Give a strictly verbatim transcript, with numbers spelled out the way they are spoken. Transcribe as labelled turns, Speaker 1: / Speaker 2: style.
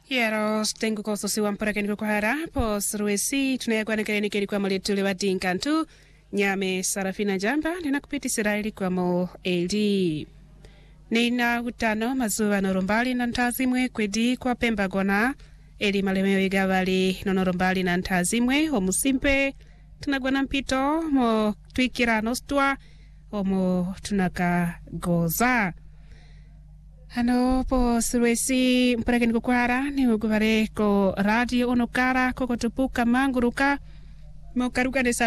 Speaker 1: Yeros tengo koso siwa mpara keniko kuhara pos ruesi tunayakwa nakareni keri kwa malituli wa dinkantu nyame Sarafina Jamba nina kupiti siraili kwa mo eli nina utano mazuwa norombali na ntazimwe kwedi kwa pemba gona eli malemeo igawali nonorombali na ntazimwe omusimpe tunagwana mpito mo tuikira nostua omo tunaka goza Ano po suwesi mparakin ko kwara ni ugubare ko radio onokara ko kotupuka manguruka mo karuka de